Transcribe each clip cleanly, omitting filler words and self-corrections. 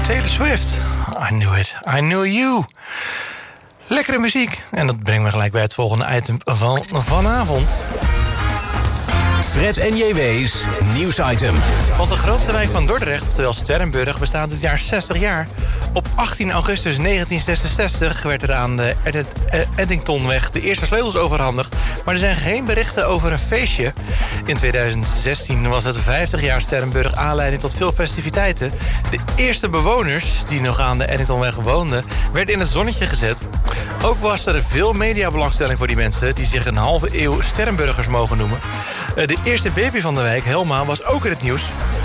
Taylor Swift. I knew it. I knew you. Lekkere muziek. En dat brengt me gelijk bij het volgende item van vanavond. Fred en JW's nieuwsitem. Want de grootste wijk van Dordrecht, oftewel Sterrenburg, bestaat dit jaar 60 jaar. Op 18 augustus 1966 werd er aan de Eddingtonweg de eerste sleutels overhandigd. Maar er zijn geen berichten over een feestje. In 2016 was het 50 jaar Sterrenburg aanleiding tot veel festiviteiten. De eerste bewoners die nog aan de Eddingtonweg woonden, werden in het zonnetje gezet. Ook was er veel mediabelangstelling voor die mensen, die zich een halve eeuw Sterrenburgers mogen noemen. De eerste baby van de wijk, Helma, was ook in het nieuws.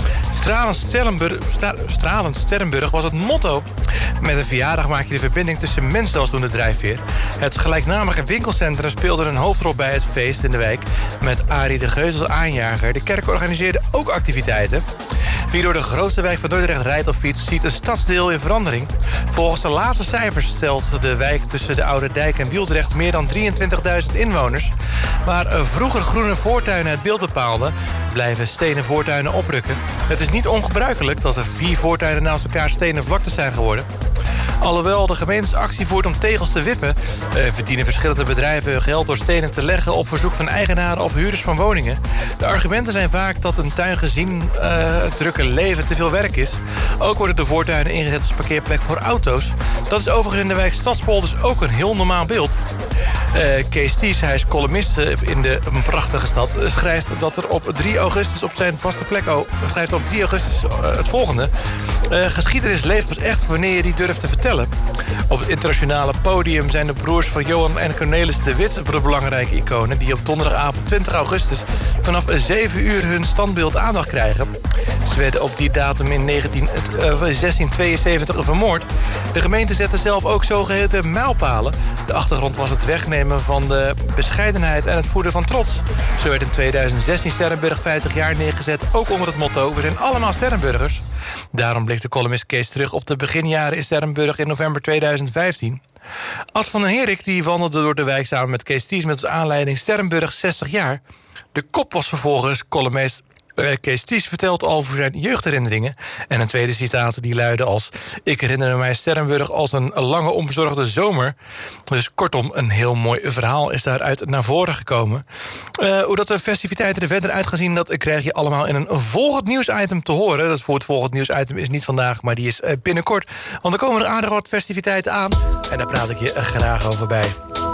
Stralend Sterrenburg was het motto. Met een verjaardag maak je de verbinding tussen mensen als doende drijfveer. Het gelijknamige winkelcentrum speelde een hoofdrol bij het feest in de wijk, met Arie de Geus als aanjager. De kerk organiseerde ook activiteiten. Wie door de grootste wijk van Dordrecht rijdt of fietst, ziet een stadsdeel in verandering. Volgens de laatste cijfers stelt de wijk tussen de Oude Dijk en Wieldrecht meer dan 23.000 inwoners. Waar vroeger groene voortuinen het beeld bepaalden, blijven stenen voortuinen oprukken. Het is niet ongebruikelijk dat er 4 voortuinen naast elkaar stenen vlaktes zijn geworden. Alhoewel de gemeente actie voert om tegels te wippen, verdienen verschillende bedrijven hun geld door stenen te leggen op verzoek van eigenaren of huurders van woningen. De argumenten zijn vaak dat een tuin gezien het drukke leven te veel werk is. Ook worden de voortuinen ingezet als parkeerplek voor auto's. Dat is overigens in de wijk Stadspolders ook een heel normaal beeld. Kees Ties, hij is columnist in de prachtige stad, schrijft dat er op 3 augustus op zijn vaste plek schrijft op 3 augustus het volgende. Geschiedenis leeft pas echt wanneer je die durft te vertellen. Op het internationale podium zijn de broers van Johan en Cornelis de Wit de belangrijke iconen, die op donderdagavond 20 augustus vanaf 7 uur hun standbeeld aandacht krijgen. Ze werden op die datum in 1672 vermoord. De gemeente zette zelf ook zogeheten mijlpalen. De achtergrond was het wegnemen van de bescheidenheid en het voeden van trots. Zo werd in 2016 Sterrenburg 50 jaar neergezet, ook onder het motto: we zijn allemaal Sterrenburgers. Daarom blikt de columnist Kees terug op de beginjaren in Sterrenburg in november 2015. Ad van den Herik die wandelde door de wijk samen met Kees Ties met als aanleiding Sterrenburg 60 jaar. De kop was vervolgens columnist Kees Ties vertelt over zijn jeugdherinneringen. En een tweede citaat die luidde als: ik herinner mij Sterrenburg als een lange onbezorgde zomer. Dus kortom, een heel mooi verhaal is daaruit naar voren gekomen. Hoe dat de festiviteiten er verder uit gaan zien, dat krijg je allemaal in een volgend nieuwsitem te horen. Dat voor het volgend nieuwsitem is niet vandaag, maar die is binnenkort. Want er komen er aardig wat festiviteiten aan. En daar praat ik je graag over bij.